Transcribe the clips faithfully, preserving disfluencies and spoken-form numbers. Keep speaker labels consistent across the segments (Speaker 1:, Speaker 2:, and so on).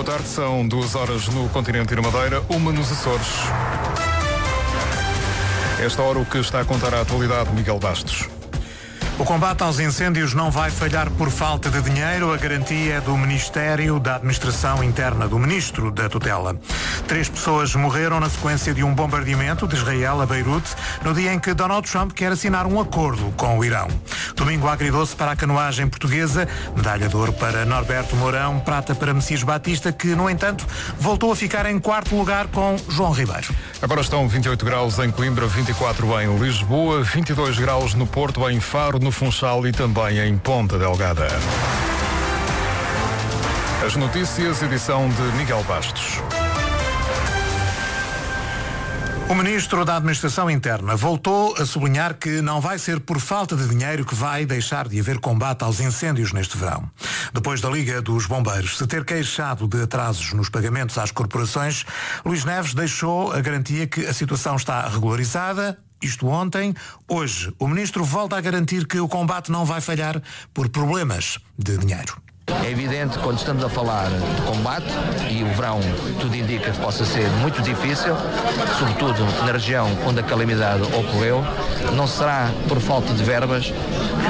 Speaker 1: Boa tarde, são duas horas no continente e na Madeira, uma nos Açores. Esta hora o que está a contar a atualidade, Miguel Bastos.
Speaker 2: O combate aos incêndios não vai falhar por falta de dinheiro. A garantia é do Ministério da Administração Interna, do Ministro da Tutela. Três pessoas morreram na sequência de um bombardeamento de Israel a Beirute, no dia em que Donald Trump quer assinar um acordo com o Irão. Domingo agridoce para a canoagem portuguesa, medalha de ouro para Norberto Mourão, prata para Messias Batista, que, no entanto, voltou a ficar em quarto lugar com João Ribeiro.
Speaker 1: Agora estão vinte e oito graus em Coimbra, vinte e quatro em Lisboa, vinte e dois graus no Porto, em Faro, no Funchal e também em Ponta Delgada. As notícias, edição de Miguel Bastos.
Speaker 2: O Ministro da Administração Interna voltou a sublinhar que não vai ser por falta de dinheiro que vai deixar de haver combate aos incêndios neste verão. Depois da Liga dos Bombeiros se ter queixado de atrasos nos pagamentos às corporações, Luís Neves deixou a garantia que a situação está regularizada. Isto ontem. Hoje, o Ministro volta a garantir que o combate não vai falhar por problemas de dinheiro.
Speaker 3: É evidente, quando estamos a falar de combate, e o verão tudo indica que possa ser muito difícil, sobretudo na região onde a calamidade ocorreu, não será por falta de verbas que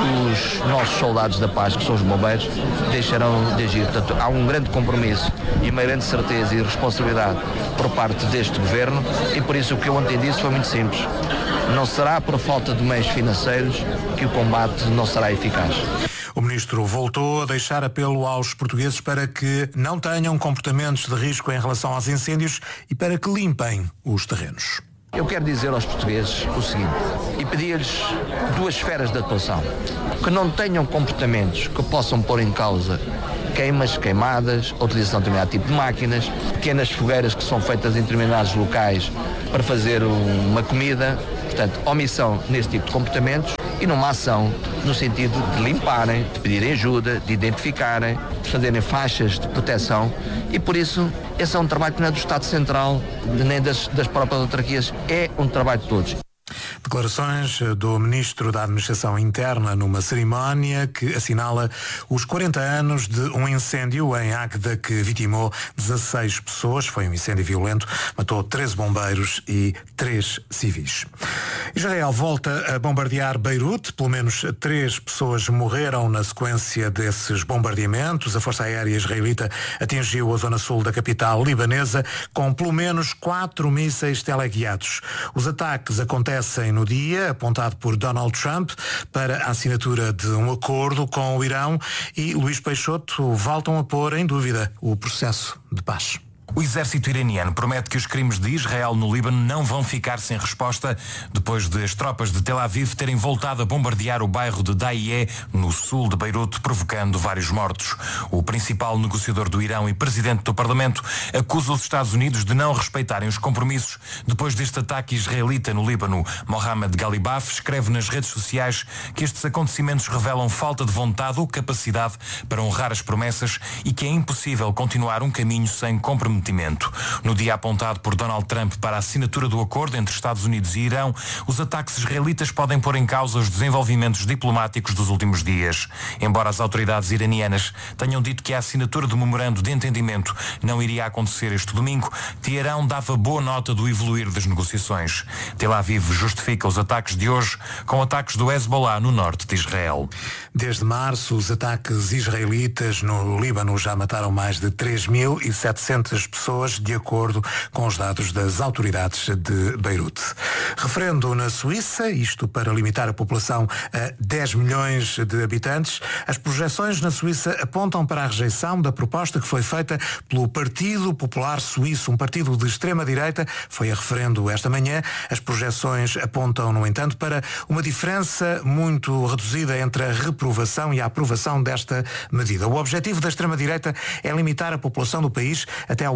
Speaker 3: os nossos soldados da paz, que são os bombeiros, deixarão de agir. Portanto, há um grande compromisso e uma grande certeza e responsabilidade por parte deste Governo, e por isso o que eu ontem disse foi muito simples. Não será por falta de meios financeiros que o combate não será eficaz.
Speaker 2: O Ministro voltou a deixar apelo aos portugueses para que não tenham comportamentos de risco em relação aos incêndios e para que limpem os terrenos.
Speaker 3: Eu quero dizer aos portugueses o seguinte, e pedir-lhes duas esferas de atuação, que não tenham comportamentos que possam pôr em causa queimas, queimadas, a utilização de determinado tipo de máquinas, pequenas fogueiras que são feitas em determinados locais para fazer uma comida. Portanto, omissão nesse tipo de comportamentos e numa ação no sentido de limparem, de pedirem ajuda, de identificarem, de fazerem faixas de proteção, e por isso esse é um trabalho que não é do Estado Central nem das, das próprias autarquias, é um trabalho de todos.
Speaker 2: Declarações do Ministro da Administração Interna numa cerimónia que assinala os quarenta anos de um incêndio em Águeda que vitimou dezasseis pessoas. Foi um incêndio violento, matou treze bombeiros e três civis. Israel volta a bombardear Beirute. Pelo menos três pessoas morreram na sequência desses bombardeamentos. A Força Aérea Israelita atingiu a zona sul da capital libanesa com pelo menos quatro mísseis teleguiados. Os ataques acontecem no dia apontado por Donald Trump para a assinatura de um acordo com o Irão, e Luís Peixoto voltam a pôr em dúvida o processo de paz.
Speaker 4: O exército iraniano promete que os crimes de Israel no Líbano não vão ficar sem resposta depois de as tropas de Tel Aviv terem voltado a bombardear o bairro de Dahieh, no sul de Beirute, provocando vários mortos. O principal negociador do Irão e presidente do Parlamento acusa os Estados Unidos de não respeitarem os compromissos depois deste ataque israelita no Líbano. Mohamed Galibaf escreve nas redes sociais que estes acontecimentos revelam falta de vontade ou capacidade para honrar as promessas e que é impossível continuar um caminho sem comprometimento. No dia apontado por Donald Trump para a assinatura do acordo entre Estados Unidos e Irão, os ataques israelitas podem pôr em causa os desenvolvimentos diplomáticos dos últimos dias. Embora as autoridades iranianas tenham dito que a assinatura do memorando de entendimento não iria acontecer este domingo, Teherão dava boa nota do evoluir das negociações. Tel Aviv justifica os ataques de hoje com ataques do Hezbollah no norte de Israel.
Speaker 2: Desde março, os ataques israelitas no Líbano já mataram mais de três mil e setecentas pessoas, de acordo com os dados das autoridades de Beirute. Referendo na Suíça, isto para limitar a população a dez milhões de habitantes. As projeções na Suíça apontam para a rejeição da proposta que foi feita pelo Partido Popular Suíço, um partido de extrema-direita. Foi a referendo esta manhã. As projeções apontam, no entanto, para uma diferença muito reduzida entre a reprovação e a aprovação desta medida. O objetivo da extrema-direita é limitar a população do país até ao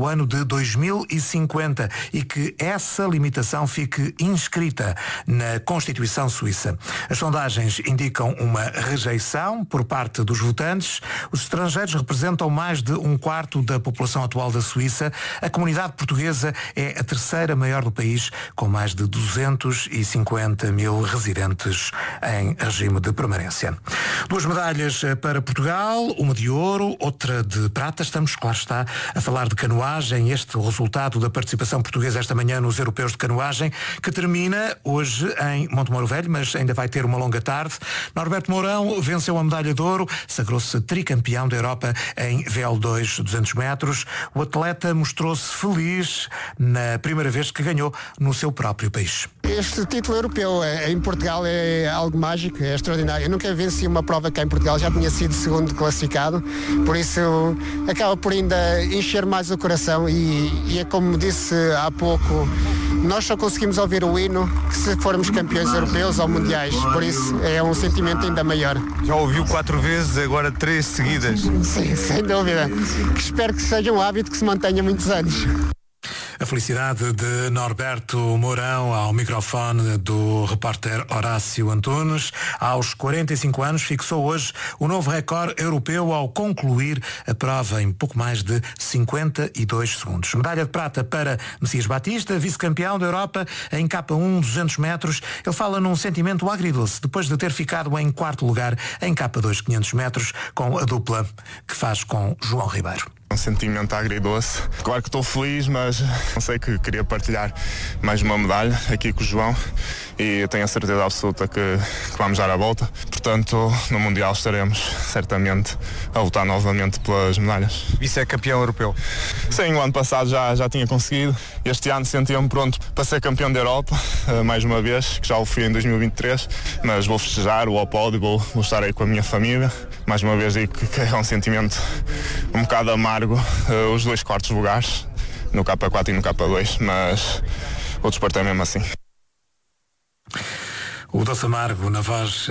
Speaker 2: o ano de dois mil e cinquenta e que essa limitação fique inscrita na Constituição suíça. As sondagens indicam uma rejeição por parte dos votantes. Os estrangeiros representam mais de um quarto da população atual da Suíça. A comunidade portuguesa é a terceira maior do país, com mais de duzentos e cinquenta mil residentes em regime de permanência. Duas medalhas para Portugal, uma de ouro, outra de prata. Estamos, claro está, a falar de canoagem. Este é o resultado da participação portuguesa esta manhã nos Europeus de Canoagem, que termina hoje em Montemoro Velho, mas ainda vai ter uma longa tarde. Norberto Mourão venceu a medalha de ouro, sagrou-se tricampeão da Europa em V L dois duzentos metros. O atleta mostrou-se feliz na primeira vez que ganhou no seu próprio país.
Speaker 5: Este título europeu em Portugal é algo mágico, é extraordinário. Eu nunca venci uma prova cá em Portugal, já tinha sido segundo classificado, por isso acaba por ainda encher mais o coração e, e é como disse há pouco, nós só conseguimos ouvir o hino se formos campeões europeus ou mundiais, por isso é um sentimento ainda maior.
Speaker 6: Já ouviu quatro vezes, agora três seguidas.
Speaker 5: Sim, sem dúvida. Espero que seja um hábito que se mantenha muitos anos.
Speaker 2: A felicidade de Norberto Mourão ao microfone do repórter Horácio Antunes. Aos quarenta e cinco anos fixou hoje o novo recorde europeu ao concluir a prova em pouco mais de cinquenta e dois segundos. Medalha de prata para Messias Batista, vice-campeão da Europa em K um duzentos metros. Ele fala num sentimento agridoce depois de ter ficado em quarto lugar em K dois quinhentos metros com a dupla que faz com João Ribeiro.
Speaker 7: Um sentimento agridoce. Claro que estou feliz, mas não sei que queria partilhar mais uma medalha aqui com o João e eu tenho a certeza absoluta que, que vamos dar a volta. Portanto, no Mundial estaremos certamente a lutar novamente pelas medalhas.
Speaker 6: Vice-campeão europeu?
Speaker 7: Sim, o ano passado já, já tinha conseguido. Este ano sentia-me pronto para ser campeão da Europa, mais uma vez, que já o fui em dois mil e vinte e três, mas vou festejar o ao pódio, vou, vou estar aí com a minha família. Mais uma vez digo que é um sentimento um bocado amargo, uh, os dois quartos lugares, no K quatro e no K dois, mas o desporto é mesmo assim.
Speaker 2: O doce amargo na voz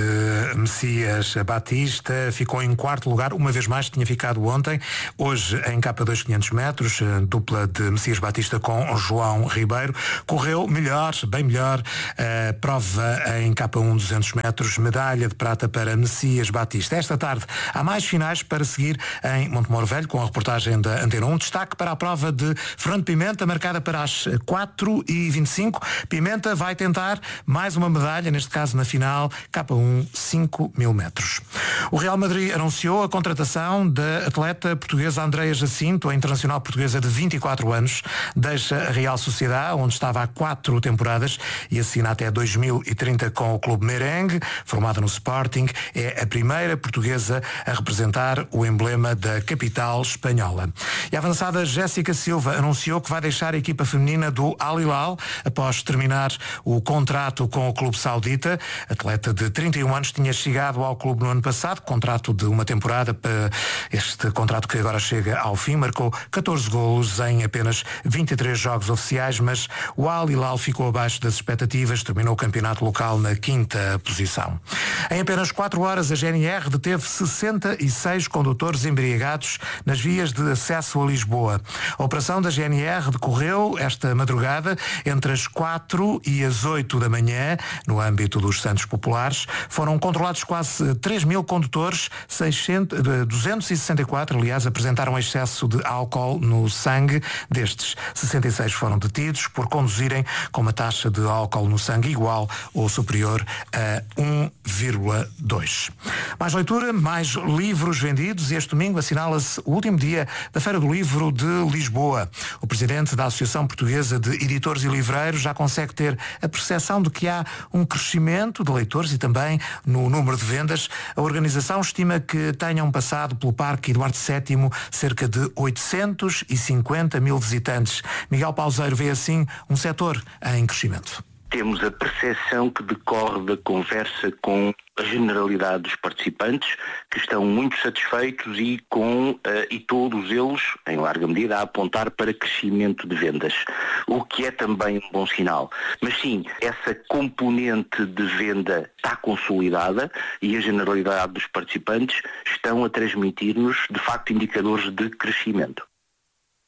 Speaker 2: de Messias Batista ficou em quarto lugar, uma vez mais, tinha ficado ontem. Hoje em K dois quinhentos metros, dupla de Messias Batista com João Ribeiro. Correu melhor, bem melhor, a prova em K um duzentos metros, medalha de prata para Messias Batista. Esta tarde há mais finais para seguir em Montemoro Velho, com a reportagem da Antena um. Destaque para a prova de Fernando Pimenta, marcada para as quatro e vinte e cinco. Pimenta vai tentar mais uma medalha, neste caso na final, K um, cinco mil metros. O Real Madrid anunciou a contratação da atleta portuguesa Andreia Jacinto, a internacional portuguesa de vinte e quatro anos, deixa a Real Sociedade, onde estava há quatro temporadas, e assina até dois mil e trinta com o clube merengue, formada no Sporting. É a primeira portuguesa a representar o emblema da capital espanhola. E a avançada Jéssica Silva anunciou que vai deixar a equipa feminina do Al Hilal após terminar o contrato com o clube saudita. Atleta de trinta e um anos, tinha chegado ao clube no ano passado, contrato de uma temporada, para este contrato que agora chega ao fim. Marcou catorze golos em apenas vinte e três jogos oficiais, mas o Al Hilal ficou abaixo das expectativas, terminou o campeonato local na quinta posição. Em apenas quatro horas, a G N R deteve sessenta e seis condutores embriagados nas vias de acesso a Lisboa. A operação da G N R decorreu esta madrugada entre as quatro e as oito da manhã, no âmbito dos Santos Populares. Foram controlados quase três mil condutores, seiscentos, duzentos e sessenta e quatro, aliás, apresentaram excesso de álcool no sangue. Destes, sessenta e seis foram detidos por conduzirem com uma taxa de álcool no sangue igual ou superior a um vírgula dois. Mais leitura, mais livros vendidos. Este domingo assinala-se o último dia da Feira do Livro de Lisboa. O presidente da Associação Portuguesa de Editores e Livreiros já consegue ter a percepção de que há um crescimento de leitores e também no número de vendas. A organização estima que tenham passado pelo Parque Eduardo sétimo cerca de oitocentos e cinquenta mil visitantes. Miguel Pauseiro vê assim um setor em crescimento.
Speaker 8: Temos a percepção que decorre da conversa com a generalidade dos participantes, que estão muito satisfeitos e com uh, e todos eles, em larga medida, a apontar para crescimento de vendas, o que é também um bom sinal. Mas sim, essa componente de venda está consolidada e a generalidade dos participantes estão a transmitir-nos, de facto, indicadores de crescimento.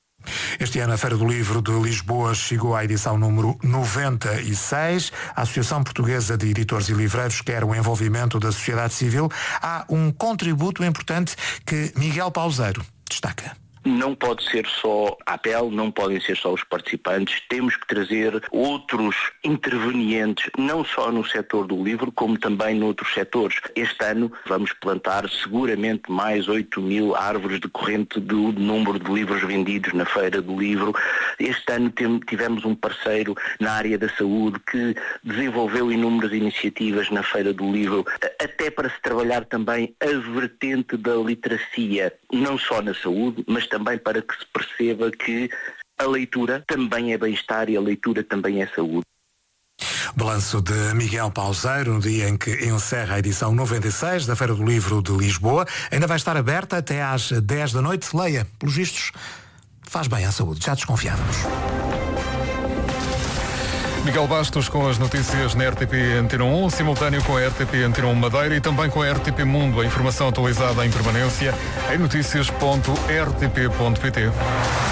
Speaker 2: Este ano a Feira do Livro de Lisboa chegou à edição número noventa e seis. A Associação Portuguesa de Editores e Livreiros quer o envolvimento da sociedade civil. Há um contributo importante que Miguel Pauseiro destaca.
Speaker 8: Não pode ser só a apel, não podem ser só os participantes, temos que trazer outros intervenientes, não só no setor do livro, como também noutros setores. Este ano vamos plantar seguramente mais oito mil árvores decorrente do número de livros vendidos na Feira do Livro. Este ano tivemos um parceiro na área da saúde que desenvolveu inúmeras iniciativas na Feira do Livro, até para se trabalhar também a vertente da literacia, não só na saúde, mas também para que se perceba que a leitura também é bem-estar e a leitura também é saúde.
Speaker 2: Balanço de Miguel Pauseiro, no dia em que encerra a edição noventa e seis da Feira do Livro de Lisboa. Ainda vai estar aberta até às dez da noite. Leia, pelos vistos, faz bem à saúde. Já desconfiávamos.
Speaker 1: Miguel Bastos com as notícias na R T P Antena um, simultâneo com a R T P Antena um Madeira e também com a R T P Mundo. A informação atualizada em permanência em notícias ponto r t p ponto p t.